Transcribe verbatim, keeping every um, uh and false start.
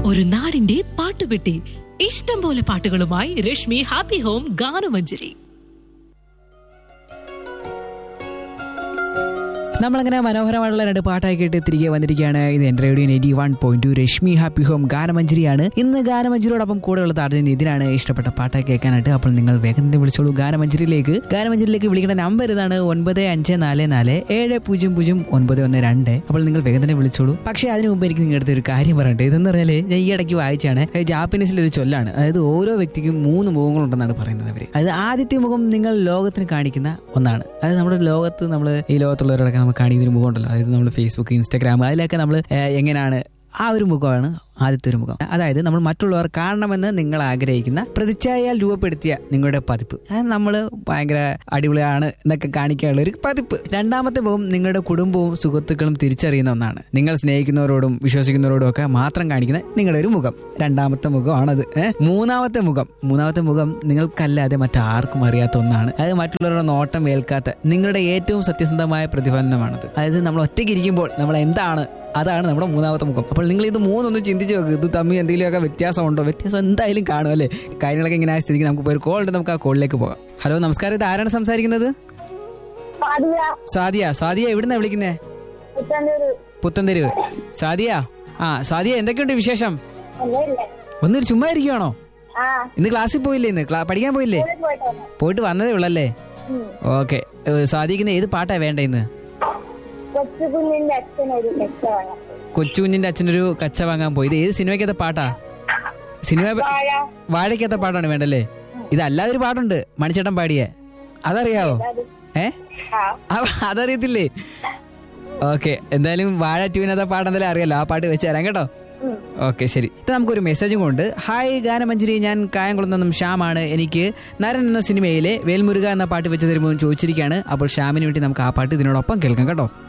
ഒരു നാടിന്റെ പാട്ടുപെട്ടി. ഇഷ്ടം പോലെ പാട്ടുകളുമായി രശ്മി ഹാപ്പി ഹോം ഗാനമഞ്ജരി. നമ്മളങ്ങനെ മനോഹരമായിട്ടുള്ള രണ്ട് പാട്ടായി കേട്ട് തിരികെ വന്നിരിക്കുകയാണ്. ഇത് എന്റെ radio eighty one point two Rashmi happy home ഗാനമഞ്ജരിയാണ്. ഇന്ന് ഗാനമഞ്ജരിയോടൊപ്പം കൂടെയുള്ള താരത്തിന് ഇതിനാണ് ഇഷ്ടപ്പെട്ട പാട്ടായി കേൾക്കാനായിട്ട്. അപ്പോൾ നിങ്ങൾ വേഗം തന്നെ വിളിച്ചോളൂ ഗാനമഞ്ജരിയിലേക്ക്. ഗാനമഞ്ജരിയിലേക്ക് വിളിക്കേണ്ട നമ്പർ ഇതാണ് ഒൻപത് അഞ്ച് നാല് നാല് ഏഴ് പൂജ്യം പൂജ്യം ഒൻപത് ഒന്ന് രണ്ട്. അപ്പോൾ നിങ്ങൾ വേഗം തന്നെ വിളിച്ചോളൂ. പക്ഷേ അതിന് മുമ്പ് എനിക്ക് നിങ്ങളുടെ അടുത്ത് ഒരു കാര്യം പറയട്ടെ. ഇതെന്ന് പറഞ്ഞാൽ ഞാൻ ഈ ഇടയ്ക്ക് വായിച്ചാണ്, ജാപ്പനീസിലെ ഒരു ചൊല്ലാണ്. അതായത് ഓരോ വ്യക്തിക്കും മൂന്ന് മുഖങ്ങളുണ്ടെന്നാണ് പറയുന്നത് അവർ. അത് ആദ്യത്തെ മുഖം നിങ്ങൾ ലോകത്തിന് കാണിക്കുന്ന ഒന്നാണ്. അതായത് നമ്മുടെ ലോകത്ത് നമ്മൾ ഈ ലോകത്തുള്ളവരോടൊക്കെ നമ്മൾ കാണിക്കുന്ന ഒരു മുഖം ഉണ്ടല്ലോ. അതായത് നമ്മൾ ഫേസ്ബുക്ക്, ഇൻസ്റ്റാഗ്രാം അതിലൊക്കെ നമ്മൾ എങ്ങനെയാണ്, ആ ഒരു മുഖമാണ് ആദ്യത്തെ ഒരു മുഖം. അതായത് നമ്മൾ മറ്റുള്ളവർ കാണണമെന്ന് നിങ്ങൾ ആഗ്രഹിക്കുന്ന പ്രതിച്ഛായയാൽ രൂപപ്പെടുത്തിയ നിങ്ങളുടെ പതിപ്പ്. അത് നമ്മൾ ഭയങ്കര അടിപൊളിയാണ് എന്നൊക്കെ കാണിക്കാനുള്ള ഒരു പതിപ്പ്. രണ്ടാമത്തെ മുഖം നിങ്ങളുടെ കുടുംബവും സുഹൃത്തുക്കളും തിരിച്ചറിയുന്ന ഒന്നാണ്. നിങ്ങൾ സ്നേഹിക്കുന്നവരോടും വിശ്വസിക്കുന്നവരോടും ഒക്കെ മാത്രം കാണിക്കുന്ന നിങ്ങളുടെ ഒരു മുഖം. രണ്ടാമത്തെ മുഖമാണത്. ഏഹ് മൂന്നാമത്തെ മുഖം മൂന്നാമത്തെ മുഖം നിങ്ങൾക്കല്ലാതെ മറ്റാർക്കും അറിയാത്ത ഒന്നാണ്. അതായത് മറ്റുള്ളവരുടെ നോട്ടം ഏൽക്കാത്ത നിങ്ങളുടെ ഏറ്റവും സത്യസന്ധമായ പ്രതിഫലനമാണത്. അതായത് നമ്മൾ ഒറ്റയ്ക്ക് ഇരിക്കുമ്പോൾ നമ്മൾ എന്താണ്, അതാണ് നമ്മുടെ മൂന്നാമത്തെ മുഖം. അപ്പോൾ നിങ്ങൾ ഇത് മൂന്നൊന്ന് ചിന്തിച്ച് നോക്ക്. ഇത് തമ്മിൽ എന്തെങ്കിലുമൊക്കെ വ്യത്യാസമുണ്ടോ? വ്യത്യാസം എന്തായാലും കാണും അല്ലേ? കാര്യങ്ങളൊക്കെ ഇങ്ങനെ ആയ സ്ഥിതിക്ക് നമുക്ക് ഒരു കോൾ ഉണ്ട്, നമുക്ക് ആ കോളിലേക്ക് പോകാം. ഹലോ, നമസ്കാരം. ഇത് ആരാണ് സംസാരിക്കുന്നത്? സാദിയ. സാദിയ എവിടുന്നാ വിളിക്കുന്നേ? പുത്തൻതെരുവ്. സാദിയ, ആ സാദിയ, എന്തൊക്കെയുണ്ട് വിശേഷം? ഒന്നൊരു ചുമ്മാ ഇരിക്കുവാണോ? ഇന്ന് ക്ലാസ്സിൽ പോയില്ലേ? ഇന്ന് പഠിക്കാൻ പോയില്ലേ? പോയിട്ട് വന്നതേ ഉള്ളല്ലേ? ഓക്കെ. സാദിക്കുന്ന ഏത് പാട്ടാ വേണ്ട ഇന്ന്? കൊച്ചുകുഞ്ഞിന്റെ അച്ഛനൊരു കച്ച വാങ്ങാൻ പോയി. ഇത് ഏത് സിനിമയ്ക്കകത്ത പാട്ടാ? സിനിമ വാഴയ്ക്കകത്ത പാട്ടാണ് വേണ്ടല്ലേ? ഇതല്ലാതെ ഒരു പാട്ടുണ്ട് മണിച്ചേട്ടൻ പാടിയേ, അതറിയാവോ? ഏ അതറിയത്തില്ലേ? ഓക്കെ, എന്തായാലും വാഴ ട്യൂനകത്ത പാട്ട് എന്തായാലും അറിയാലോ. ആ പാട്ട് വെച്ച് തരാം കേട്ടോ. ഓക്കെ, ശരി. ഇത് നമുക്കൊരു മെസ്സേജും കൊണ്ട്. ഹായ് ഗാനമഞ്ജരി, ഞാൻ കായംകുളത്ത് നിന്നും ശ്യാമാണ്. എനിക്ക് നരൻ എന്ന സിനിമയിലെ വേൽമുരുക എന്ന പാട്ട് വെച്ച് തരുമ്പോൾ ചോദിച്ചിരിക്കുകയാണ്. അപ്പോൾ ശ്യാമിന് വേണ്ടി നമുക്ക് ആ പാട്ട് ഇതിനോടൊപ്പം കേൾക്കാം കേട്ടോ.